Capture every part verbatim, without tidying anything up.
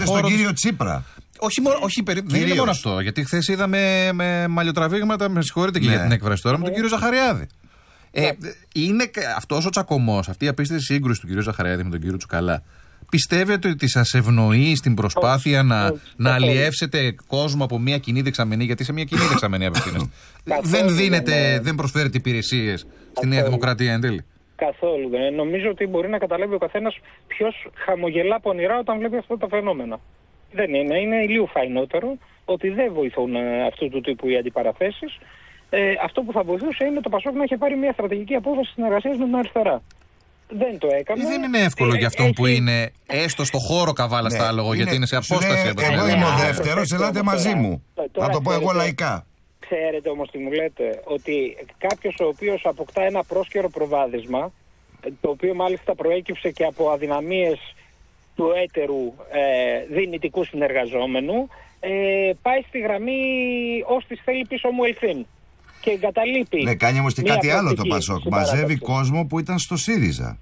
χώρο. Στον κύριο Τσίπρα. Όχι, μόνο, όχι δεν είναι μόνο αυτό. Γιατί χθες είδαμε με μαλλιοτραβήγματα, με συγχωρείτε και ναι. για την έκφραση τώρα, με τον κύριο Ζαχαριάδη. Ε, είναι αυτός ο τσακωμός, αυτή η απίστευτη σύγκρουση του κυρίου Ζαχαριάδη με τον κύριο Τσουκαλά. Πιστεύετε ότι σας ευνοεί στην προσπάθεια να, να αλλιεύσετε κόσμο από μια κοινή δεξαμενή, γιατί σε μια κοινή δεξαμενή απευθύνεστε. δεν δίνετε, δεν προσφέρετε υπηρεσίες στη Νέα Δημοκρατία εν τέλει. Καθόλου. Ε, νομίζω ότι μπορεί να καταλάβει ο καθένας ποιος χαμογελά πονηρά όταν βλέπει αυτά τα φαινόμενα. Δεν είναι. Είναι ηλίου φαϊνότερο ότι δεν βοηθούν ε, αυτού του τύπου οι αντιπαραθέσεις. Ε, αυτό που θα βοηθούσε είναι το Πασόκ να έχει πάρει μια στρατηγική απόφαση συνεργασίας με την αριστερά. Δεν το έκανε. Δεν είναι εύκολο ε, για αυτόν έχει... που είναι έστω στο χώρο καβάλα ναι, στάλογο, είναι, γιατί είναι σε απόσταση. Ναι, εγώ είμαι ο δεύτερος, ελάτε μαζί μου. Θα το πω εγώ λαϊκά. Ξέρετε όμως τι μου λέτε, ότι κάποιος ο οποίος αποκτά ένα πρόσκαιρο προβάδισμα, το οποίο μάλιστα προέκυψε και από αδυναμίες του έτερου ε, δυνητικού συνεργαζόμενου, ε, πάει στη γραμμή ως της θέλει πίσω μου ελθύν. Και εγκαταλείπει. Ναι, κάνει όμως και κάτι άλλο το Πασόκ. Μαζεύει κόσμο που ήταν στο ΣΥΡΙΖΑ.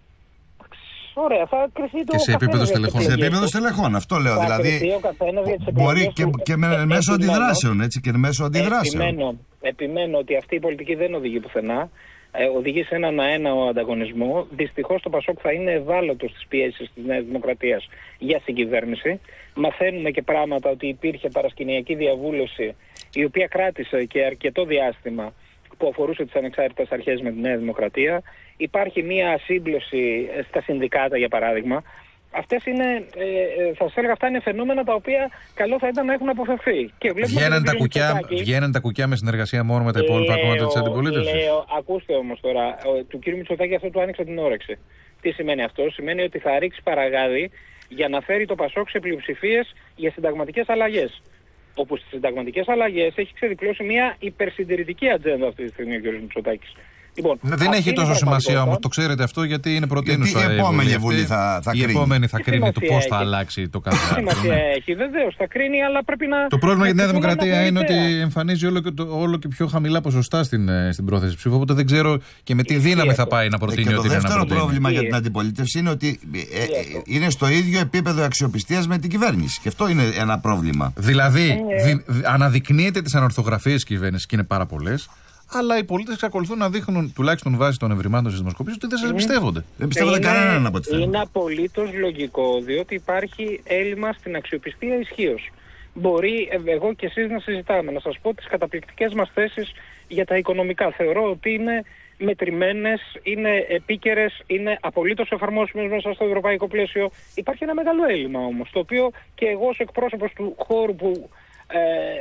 Ωραία, θα κρυφτεί το και σε επίπεδο στελεχών. Σε επίπεδο στελεχών, αυτό λέω. Δηλαδή. Μπορεί και, και με, ε, μέσω αντιδράσεων, έτσι. Και μέσω αντιδράσεων. Επιμένω, επιμένω ότι αυτή η πολιτική δεν οδηγεί πουθενά. Ε, οδηγεί σε έναν αέναο ανταγωνισμό. Δυστυχώς το Πασόκ θα είναι ευάλωτο στις πιέσεις της Νέας Δημοκρατίας για συγκυβέρνηση. Μαθαίνουμε και πράγματα ότι υπήρχε παρασκηνιακή διαβούλευση, η οποία κράτησε και αρκετό διάστημα, που αφορούσε τις ανεξάρτητες αρχές με τη Νέα Δημοκρατία. Υπάρχει μία ασύμπλωση στα συνδικάτα, για παράδειγμα. Αυτές είναι, ε, θα σας έλεγα, αυτά είναι φαινόμενα τα οποία καλό θα ήταν να έχουν αποφευθεί. Βγαίναν τα, κουκιά, βγαίναν τα κουκιά με συνεργασία μόνο με τα υπόλοιπα κόμματα της αντιπολίτευσης. Ακούστε όμως τώρα, ο, του κ. Μητσοτάκη αυτό του άνοιξε την όρεξη. Τι σημαίνει αυτό? Σημαίνει ότι θα ρίξει παραγάδι για να φέρει το Πασόκ σε πλειοψηφίες για συνταγματικές αλλαγές. Όπου στις συνταγματικές αλλαγές έχει ξεδιπλώσει μια υπερσυντηρητική ατζέντα αυτή τη στιγμή ο κ. Μητσοτάκης. Λοιπόν, δεν έχει τόσο σημασία όμως, το ξέρετε αυτό, γιατί είναι προτείνουσα. Γιατί η επόμενη η Βουλή θα, θα η κρίνει. Η επόμενη θα κρίνει το πώς θα αλλάξει το κάθε άλλο. Σημασία έχει, βεβαίως θα κρίνει, αλλά πρέπει να. Το πρόβλημα για τη Νέα Δημοκρατία είναι ότι εμφανίζει όλο και, το, όλο και πιο χαμηλά ποσοστά στην, στην πρόθεση ψήφου. Οπότε δεν ξέρω και με τι δύναμη θα πάει να προτείνει ε, ό,τι είναι να προτείνει. Το δεύτερο πρόβλημα για την αντιπολίτευση είναι ότι ε, ε, είναι στο ίδιο επίπεδο αξιοπιστίας με την κυβέρνηση. Και αυτό είναι ένα πρόβλημα. Δηλαδή, αναδεικνύεται τις ανορθογραφίες της κυβέρνησης και είναι πάρα πολλές. Αλλά οι πολίτες εξακολουθούν να δείχνουν, τουλάχιστον βάσει των ευρημάτων στις δημοσκοπήσεις, ότι δεν σας εμπιστεύονται. Δεν πιστεύονται κανέναν από ό,τι φαίνεται. Είναι απολύτως λογικό, διότι υπάρχει έλλειμμα στην αξιοπιστία ισχύως. Μπορεί εγώ και εσείς να συζητάμε, να σας πω τις καταπληκτικές μας θέσεις για τα οικονομικά. Θεωρώ ότι είναι μετρημένες, είναι επίκαιρες, είναι απολύτως εφαρμόσιμες μέσα στο ευρωπαϊκό πλαίσιο. Υπάρχει ένα μεγάλο έλλειμμα όμως, το οποίο και εγώ ως εκπρόσωπος του χώρου που ε,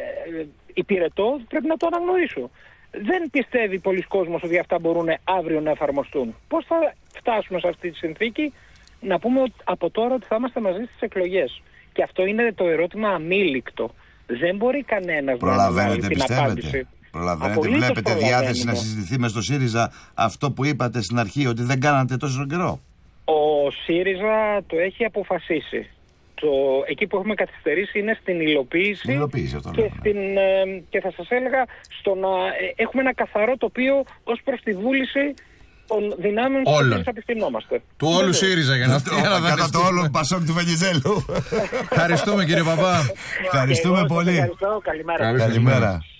υπηρετώ πρέπει να το αναγνωρίσω. Δεν πιστεύει πολλοί κόσμος ότι αυτά μπορούν αύριο να εφαρμοστούν. Πώς θα φτάσουμε σε αυτή τη συνθήκη? Να πούμε από τώρα ότι θα είμαστε μαζί στις εκλογές. Και αυτό είναι το ερώτημα αμήλικτο. Δεν μπορεί κανένας να βάλει την απάντηση. Προλαβαίνετε, βλέπετε διάθεση να συζητηθεί με στο ΣΥΡΙΖΑ αυτό που είπατε στην αρχή, ότι δεν κάνατε τόσο καιρό? Ο ΣΥΡΙΖΑ το έχει αποφασίσει. Το, εκεί που έχουμε καθυστερήσει είναι στην υλοποίηση, στην υλοποίηση αυτό και, λέμε. στην, ε, και θα σας έλεγα στο να ε, έχουμε ένα καθαρό τοπίο ως προς τη βούληση των δυνάμεων στις οποίες απευθυνόμαστε. Του όλου ΣΥΡΙΖΑ για να Κατά το όλο Πασόκ του Βενιζέλου. Ευχαριστούμε κύριε Παπά. Ευχαριστούμε πολύ. Ευχαριστώ. Καλημέρα. Καλημέρα.